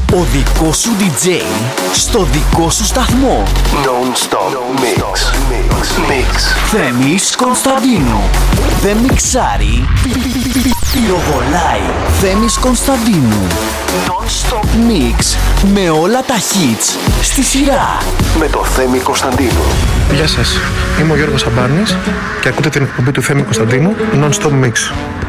Ο δικός σου DJ στο δικό σου σταθμό. Non-stop mix. Θέμης Κωνσταντίνου. Δεν μιξάρει, πυροβολάει. Θέμης Κωνσταντίνου. Non-stop mix με όλα τα hits στη σειρά. Με το Θέμη Κωνσταντίνου. Γεια σας, είμαι ο Γιώργος Αμπάνης και ακούτε την εκπομπή του Θέμη Κωνσταντίνου Non-stop mix.